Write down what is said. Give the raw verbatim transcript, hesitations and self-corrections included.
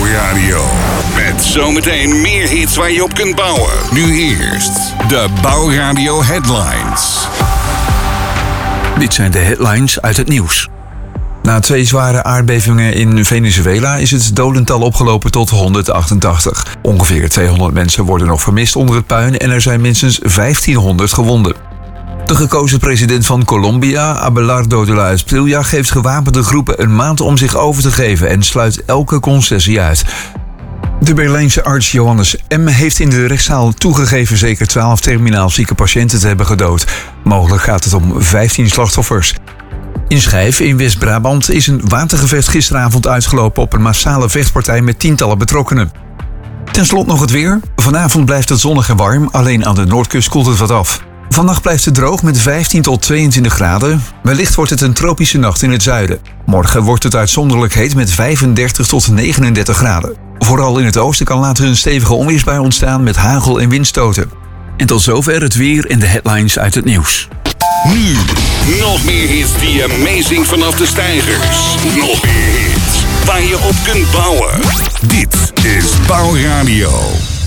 Bouwradio. Met zometeen meer hits waar je op kunt bouwen. Nu eerst de Bouwradio Headlines. Dit zijn de headlines uit het nieuws. Na twee zware aardbevingen in Venezuela is het dodental opgelopen tot honderdachtentachtig. Ongeveer tweehonderd mensen worden nog vermist onder het puin en er zijn minstens vijftienhonderd gewonden. De gekozen president van Colombia, Abelardo de la Espriella, geeft gewapende groepen een maand om zich over te geven en sluit elke concessie uit. De Berlijnse arts Johannes M. heeft in de rechtszaal toegegeven zeker twaalf terminaal zieke patiënten te hebben gedood. Mogelijk gaat het om vijftien slachtoffers. In Schijf in West-Brabant is een watergevecht gisteravond uitgelopen op een massale vechtpartij met tientallen betrokkenen. Ten slotte nog het weer. Vanavond blijft het zonnig en warm, alleen aan de noordkust koelt het wat af. Vannacht blijft het droog met vijftien tot tweeëntwintig graden. Wellicht wordt het een tropische nacht in het zuiden. Morgen wordt het uitzonderlijk heet met vijfendertig tot negenendertig graden. Vooral in het oosten kan later een stevige onweersbui ontstaan met hagel en windstoten. En tot zover het weer en de headlines uit het nieuws. Nu, nog meer hits die amazing vanaf de stijgers. Nog meer hits waar je op kunt bouwen. Dit is Bouwradio.